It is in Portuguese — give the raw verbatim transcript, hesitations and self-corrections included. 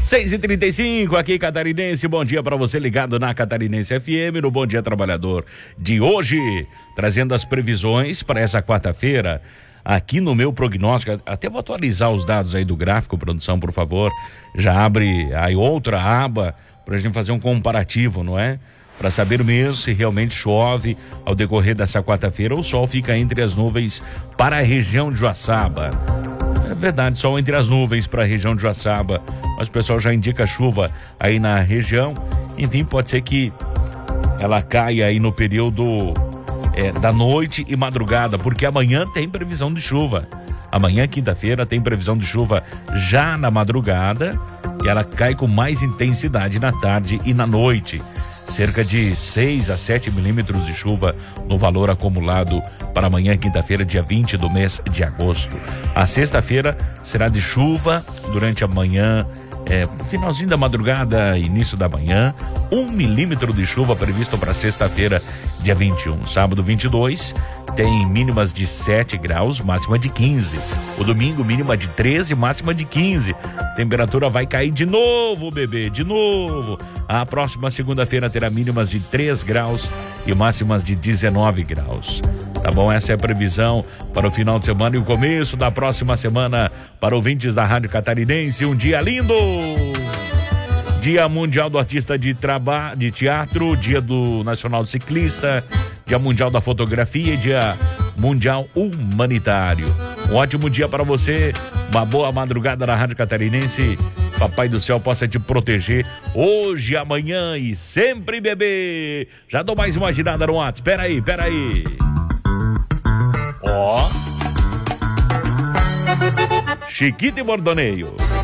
seis e trinta e cinco, aqui Catarinense, bom dia para você ligado na Catarinense F M, no Bom Dia Trabalhador de hoje, trazendo as previsões para essa quarta-feira, aqui no meu prognóstico. Até vou atualizar os dados aí do gráfico, produção, por favor, já abre aí outra aba para a gente fazer um comparativo, não é? Para saber mesmo se realmente chove ao decorrer dessa quarta-feira ou o sol fica entre as nuvens para a região de Joaçaba. É verdade, sol entre as nuvens para a região de Joaçaba, mas o pessoal já indica chuva aí na região. Enfim, pode ser que ela caia aí no período é, da noite e madrugada, porque amanhã tem previsão de chuva. Amanhã, quinta-feira, tem previsão de chuva já na madrugada e ela cai com mais intensidade na tarde e na noite. Cerca de seis a sete milímetros de chuva no valor acumulado para amanhã, quinta-feira, dia vinte do mês de agosto. A sexta-feira será de chuva durante a manhã, é, finalzinho da madrugada, início da manhã. Um milímetro de chuva previsto para sexta-feira, dia vinte e um. Sábado, vinte e dois, tem mínimas de sete graus, máxima de quinze. O domingo, mínima de treze, máxima de quinze. Temperatura vai cair de novo, bebê, de novo. A próxima segunda-feira terá mínimas de três graus e máximas de dezenove graus. Tá bom? Essa é a previsão para o final de semana e o começo da próxima semana para ouvintes da Rádio Catarinense. Um dia lindo! Dia Mundial do Artista de, traba... de Teatro, Dia do Nacional do Ciclista, Dia Mundial da Fotografia e Dia Mundial Humanitário. Um ótimo dia para você, uma boa madrugada na Rádio Catarinense. Papai do Céu possa te proteger hoje, amanhã e sempre, bebê. Já dou mais uma girada no WhatsApp. Pera aí, pera aí. Ó. Chiquito e Bordoneio.